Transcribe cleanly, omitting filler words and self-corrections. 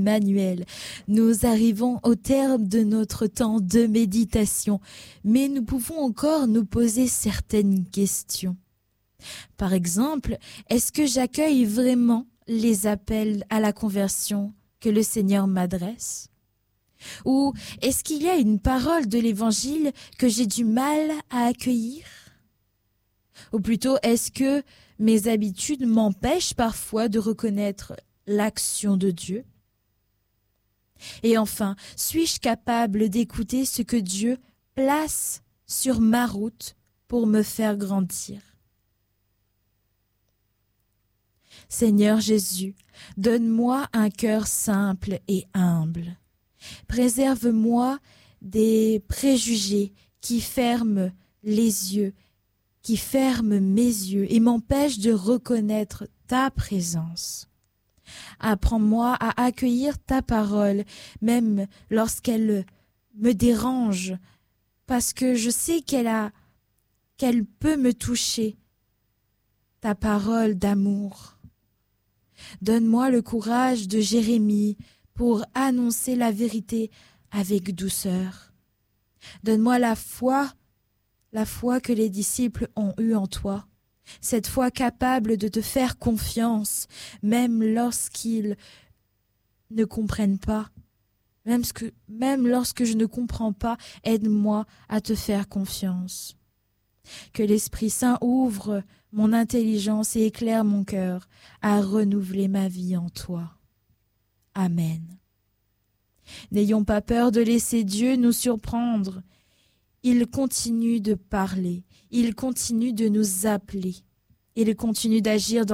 Emmanuel. Nous arrivons au terme de notre temps de méditation, mais nous pouvons encore nous poser certaines questions. Par exemple, est-ce que j'accueille vraiment les appels à la conversion que le Seigneur m'adresse? Ou est-ce qu'il y a une parole de l'Évangile que j'ai du mal à accueillir? Ou plutôt, est-ce que mes habitudes m'empêchent parfois de reconnaître l'action de Dieu? Et enfin, suis-je capable d'écouter ce que Dieu place sur ma route pour me faire grandir? Seigneur Jésus, donne-moi un cœur simple et humble. Préserve-moi des préjugés qui ferment les yeux, qui ferment mes yeux et m'empêchent de reconnaître ta présence. Apprends-moi à accueillir ta parole, même lorsqu'elle me dérange, parce que je sais qu'elle peut me toucher, ta parole d'amour. Donne-moi le courage de Jérémie pour annoncer la vérité avec douceur. Donne-moi la foi que les disciples ont eue en toi, cette foi capable de te faire confiance, même lorsqu'ils ne comprennent pas. Même lorsque je ne comprends pas, aide-moi à te faire confiance. Que l'Esprit Saint ouvre mon intelligence et éclaire mon cœur à renouveler ma vie en toi. Amen. N'ayons pas peur de laisser Dieu nous surprendre. Il continue de parler, il continue de nous appeler, il continue d'agir dans